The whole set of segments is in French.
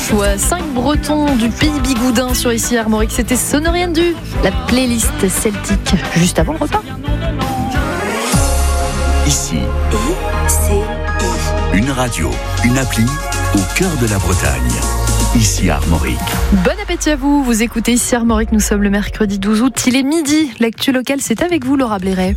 ou 5 Bretons du pays Bigoudin sur ici Armorique. C'était Sonorienne du, la playlist celtique, juste avant le repas. Ici, une radio, une appli au cœur de la Bretagne. Ici Armorique. Bon appétit à vous, vous écoutez ici Armorique, nous sommes le mercredi 12 août, il est midi. L'actu locale, c'est avec vous Laura Blairet.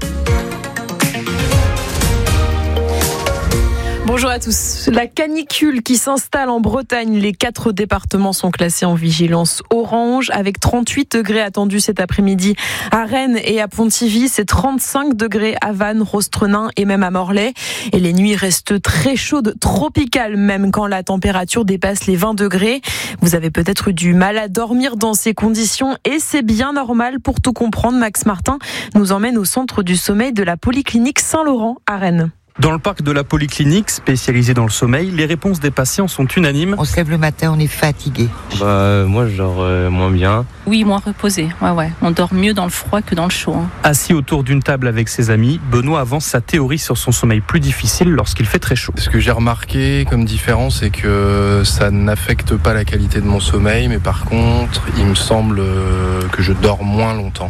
Bonjour à tous. La canicule qui s'installe en Bretagne. Les 4 départements sont classés en vigilance orange avec 38 degrés attendus cet après-midi à Rennes et à Pontivy. C'est 35 degrés à Vannes, Rostrenain et même à Morlaix. Et les nuits restent très chaudes, tropicales même quand la température dépasse les 20 degrés. Vous avez peut-être eu du mal à dormir dans ces conditions et c'est bien normal. Pour tout comprendre, Max Martin nous emmène au centre du sommeil de la Polyclinique Saint-Laurent à Rennes. Dans le parc de la Polyclinique, spécialisée dans le sommeil, les réponses des patients sont unanimes. On se lève le matin, on est fatigué. Moi, je dors moins bien. Oui, moins reposé. Ouais. On dort mieux dans le froid que dans le chaud. Assis autour d'une table avec ses amis, Benoît avance sa théorie sur son sommeil plus difficile lorsqu'il fait très chaud. Ce que j'ai remarqué comme différence, c'est que ça n'affecte pas la qualité de mon sommeil, mais par contre, il me semble que je dors moins longtemps.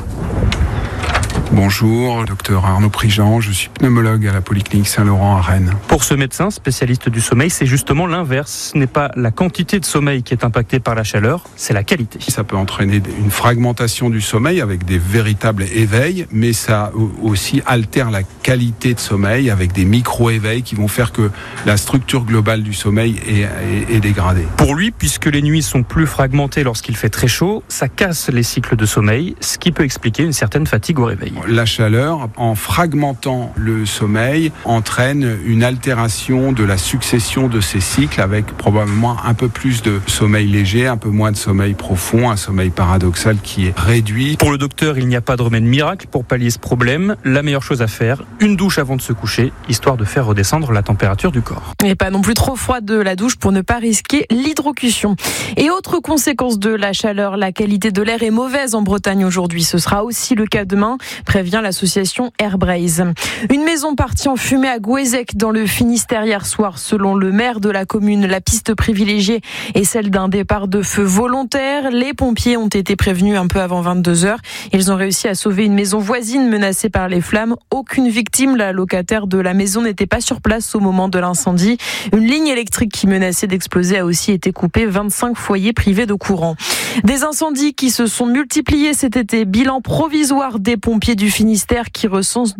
Bonjour, docteur Arnaud Prigent, je suis pneumologue à la Polyclinique Saint-Laurent à Rennes. Pour ce médecin spécialiste du sommeil, c'est justement l'inverse. Ce n'est pas la quantité de sommeil qui est impactée par la chaleur, c'est la qualité. Ça peut entraîner une fragmentation du sommeil avec des véritables éveils, mais ça aussi altère la qualité de sommeil avec des micro-éveils qui vont faire que la structure globale du sommeil est dégradée. Pour lui, puisque les nuits sont plus fragmentées lorsqu'il fait très chaud, ça casse les cycles de sommeil, ce qui peut expliquer une certaine fatigue au réveil. La chaleur, en fragmentant le sommeil, entraîne une altération de la succession de ces cycles avec probablement un peu plus de sommeil léger, un peu moins de sommeil profond, un sommeil paradoxal qui est réduit. Pour le docteur, il n'y a pas de remède miracle pour pallier ce problème. La meilleure chose à faire, une douche avant de se coucher, histoire de faire redescendre la température du corps. Et pas non plus trop froide de la douche pour ne pas risquer l'hydrocution. Et autre conséquence de la chaleur, la qualité de l'air est mauvaise en Bretagne aujourd'hui. Ce sera aussi le cas demain, prévient l'association Airbraze. Une maison partie en fumée à Gouézec dans le Finistère hier soir. Selon le maire de la commune, la piste privilégiée est celle d'un départ de feu volontaire. Les pompiers ont été prévenus un peu avant 22h. Ils ont réussi à sauver une maison voisine menacée par les flammes. Aucune victime. La locataire de la maison n'était pas sur place au moment de l'incendie. Une ligne électrique qui menaçait d'exploser a aussi été coupée. 25 foyers privés de courant. Des incendies qui se sont multipliés cet été. Bilan provisoire des pompiers du Finistère qui recense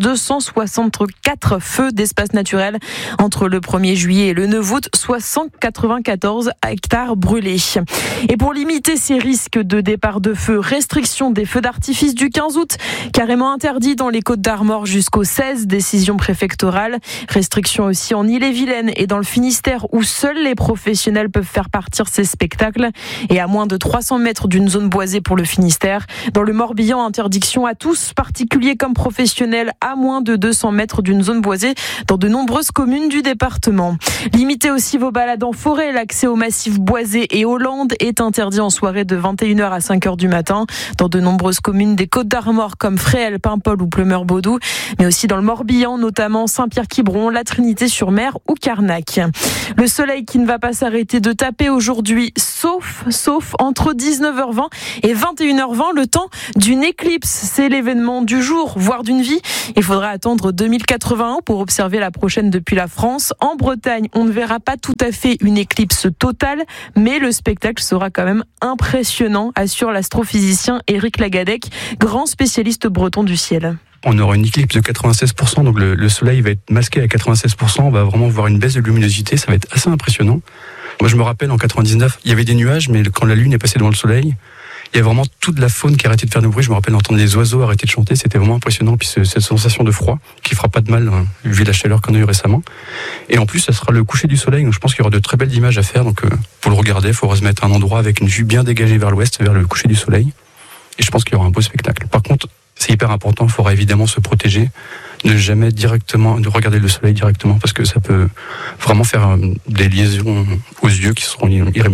264 feux d'espace naturel entre le 1er juillet et le 9 août, soit 194 hectares brûlés. Et pour limiter ces risques de départ de feu, restriction des feux d'artifice du 15 août, carrément interdit dans les Côtes-d'Armor jusqu'au 16, décision préfectorale. Restriction aussi en Ille-et-Vilaine et dans le Finistère où seuls les professionnels peuvent faire partir ces spectacles et à moins de 300 mètres d'une zone boisée pour le Finistère. Dans le Morbihan, interdiction à tous, particuliers comme professionnels, à moins de 200 mètres d'une zone boisée dans de nombreuses communes du département. Limitez aussi vos balades en forêt. L'accès au massif boisé et aux landes est interdit en soirée de 21h à 5h du matin dans de nombreuses communes des Côtes-d'Armor comme Fréhel, Paimpol ou Pleumeur-Baudou, mais aussi dans le Morbihan, notamment Saint-Pierre-Quiberon, la Trinité-sur-Mer ou Carnac. Le soleil qui ne va pas s'arrêter de taper aujourd'hui, sauf entre 19h20 et 21h20, le temps d'une éclipse. C'est l'événement du jour, voire d'une vie. Il faudra attendre 2081 pour observer la prochaine depuis la France. En Bretagne, on ne verra pas tout à fait une éclipse totale, mais le spectacle sera quand même impressionnant, assure l'astrophysicien Éric Lagadec, grand spécialiste breton du ciel. On aura une éclipse de 96%, donc le soleil va être masqué à 96%, on va vraiment voir une baisse de luminosité, ça va être assez impressionnant. Moi je me rappelle en 99, il y avait des nuages, mais quand la lune est passée devant le soleil, il y a vraiment toute la faune qui a arrêté de faire du bruit. Je me rappelle d'entendre des oiseaux arrêter de chanter, c'était vraiment impressionnant. Puis cette sensation de froid qui fera pas de mal, vu la chaleur qu'on a eu récemment. Et en plus, ça sera le coucher du soleil, donc je pense qu'il y aura de très belles images à faire. Donc pour le regarder, il faudra se mettre à un endroit avec une vue bien dégagée vers l'ouest, vers le coucher du soleil. Et je pense qu'il y aura un beau spectacle. Par contre, c'est hyper important, il faudra évidemment se protéger, ne jamais de regarder le soleil directement, parce que ça peut vraiment faire des liaisons aux yeux qui seront irrémédiables.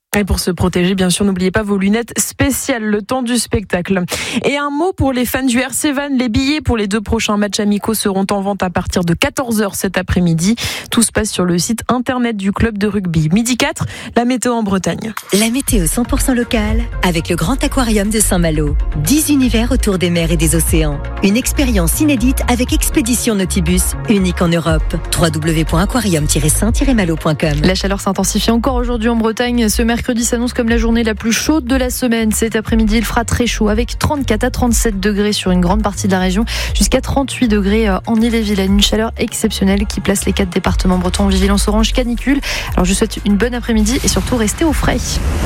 Et pour se protéger, bien sûr, n'oubliez pas vos lunettes spéciales le temps du spectacle. Et un mot pour les fans du RC Vannes. Les billets pour les 2 prochains matchs amicaux seront en vente à partir de 14h cet après-midi. Tout se passe sur le site internet du club de rugby. 12h04, la météo en Bretagne. La météo 100% locale avec le Grand Aquarium de Saint-Malo. 10 univers autour des mers et des océans. Une expérience inédite avec Expédition Nautibus, unique en Europe. www.aquarium-saint-malo.com. La chaleur s'intensifie encore aujourd'hui en Bretagne. Ce mercredi s'annonce comme la journée la plus chaude de la semaine. Cet après-midi, il fera très chaud avec 34 à 37 degrés sur une grande partie de la région, jusqu'à 38 degrés en Ille-et-Vilaine. Une chaleur exceptionnelle qui place les 4 départements bretons en vigilance orange canicule. Alors je vous souhaite une bonne après-midi et surtout restez au frais.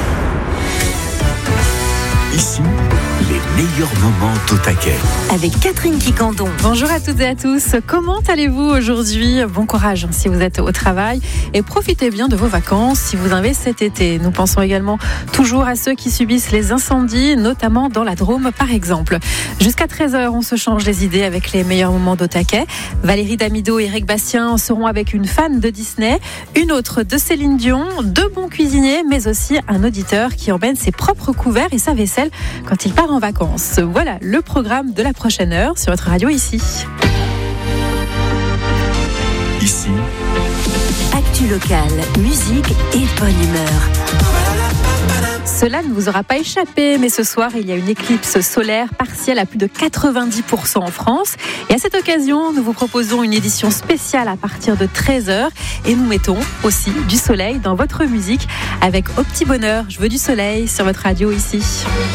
Ici, les meilleurs moments d'Au Taquet. Avec Catherine Quicandon. Bonjour à toutes et à tous. Comment allez-vous aujourd'hui ? Bon courage si vous êtes au travail et profitez bien de vos vacances si vous en avez cet été. Nous pensons également toujours à ceux qui subissent les incendies, notamment dans la Drôme par exemple. Jusqu'à 13h, on se change les idées avec les meilleurs moments d'Au Taquet. Valérie Damido et Eric Bastien seront avec une fan de Disney, une autre de Céline Dion, 2 bons cuisiniers, mais aussi un auditeur qui emmène ses propres couverts et sa vaisselle quand il part en vacances. Voilà le programme de la prochaine heure sur votre radio ici. Ici, Actu locale, musique et bonne humeur. Cela ne vous aura pas échappé, mais ce soir, il y a une éclipse solaire partielle à plus de 90% en France. Et à cette occasion, nous vous proposons une édition spéciale à partir de 13h. Et nous mettons aussi du soleil dans votre musique avec Au Petit Bonheur. Je veux du soleil sur votre radio ici.